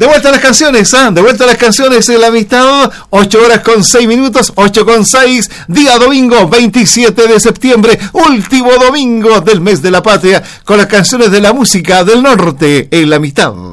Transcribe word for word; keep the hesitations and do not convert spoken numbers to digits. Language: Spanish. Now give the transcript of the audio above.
De vuelta a las canciones, ¿ah? ¿eh? De vuelta a las canciones en la amistad. ocho horas con seis minutos, ocho con seis. Día domingo, veintisiete de septiembre. Último domingo del mes de la patria. Con las canciones de la música del norte en la amistad.